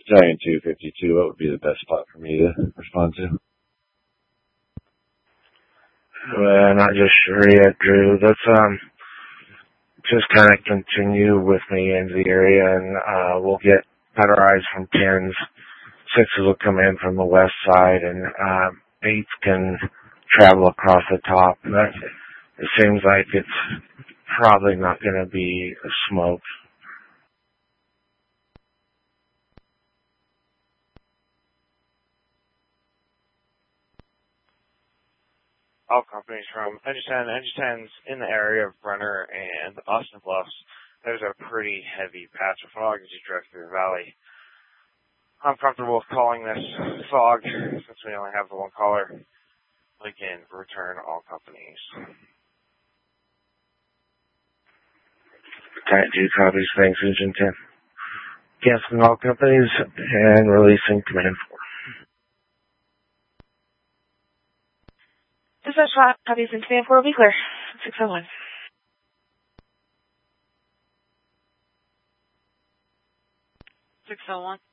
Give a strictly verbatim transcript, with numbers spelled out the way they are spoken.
Battalion two fifty-two, what would be the best spot for me to respond to? Well, I'm not just sure yet, Drew. Let's um just kind of continue with me into the area, and uh, we'll get better eyes from tens. Sixes will come in from the west side, and uh, eights can travel across the top. That, it seems like it's probably not going to be a smoke. All companies from Engine ten, Engine ten's in the area of Brenner and Austin Bluffs. There's a pretty heavy patch of fog as you drive through the valley. I'm comfortable with calling this fog since we only have the one caller. We can return all companies. Battalion two copies. Thanks, Engine ten. Canceling all companies and releasing Command four. Dispatch five copies and Command four will be clear. six oh one. six oh one.